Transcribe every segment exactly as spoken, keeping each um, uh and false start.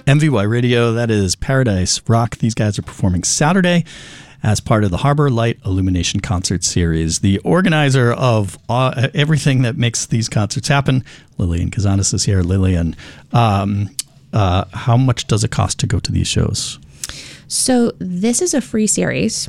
M V Y Radio, that is Paradise Rock. These guys are performing Saturday as part of the Harbor Light Illumination Concert Series. The organizer of uh, everything that makes these concerts happen, Lillian Kazanis, is here. Lillian, um, uh, how much does it cost to go to these shows? So this is a free series.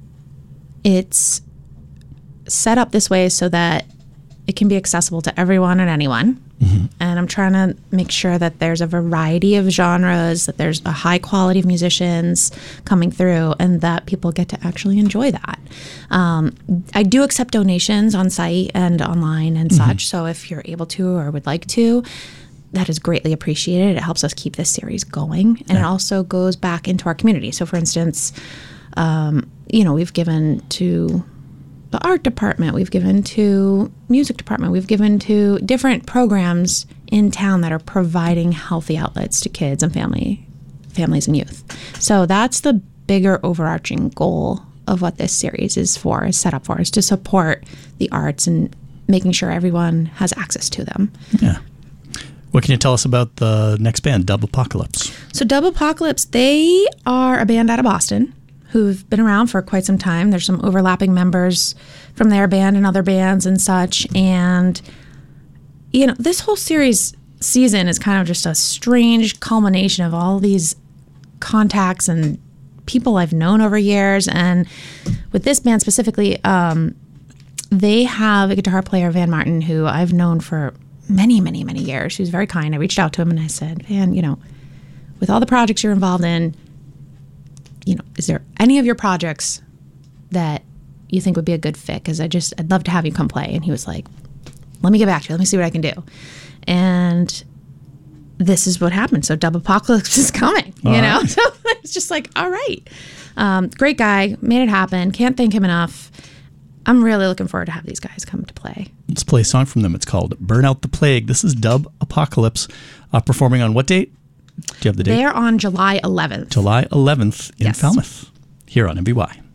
It's set up this way so that it can be accessible to everyone and anyone. Mm-hmm. And I'm trying to make sure that there's a variety of genres, that there's a high quality of musicians coming through, and that people get to actually enjoy that. Um, I do accept donations on site and online and mm-hmm. such. So if you're able to or would like to, that is greatly appreciated. It helps us keep this series going. And yeah. it also goes back into our community. So for instance, um, you know, we've given to the art department, we've given to music department, we've given to different programs in town that are providing healthy outlets to kids and family, families and youth. So that's the bigger overarching goal of what this series is for, is set up for, is to support the arts and making sure everyone has access to them. Yeah. What can you tell us about the next band, Dub Apocalypse? So Dub Apocalypse, they are a band out of Boston who've been around for quite some time. There's some overlapping members from their band and other bands and such. And, you know, this whole series season is kind of just a strange culmination of all these contacts and people I've known over years. And with this band specifically, um, they have a guitar player, Van Martin, who I've known for many, many, many years. He was very kind. I reached out to him and I said, Van, you know, with all the projects you're involved in, you know, is there any of your projects that you think would be a good fit? Because I just, I'd love to have you come play. And he was like, let me get back to you. Let me see what I can do. And this is what happened. So Dub Apocalypse is coming, all you know? Right. So it's just like, all right. Um, great guy, made it happen. Can't thank him enough. I'm really looking forward to have these guys come to play. Let's play a song from them. It's called Burn Out the Plague. This is Dub Apocalypse, uh, performing on what date? Do you have the date? They're on July eleventh. July eleventh in yes. Falmouth, here on M V Y.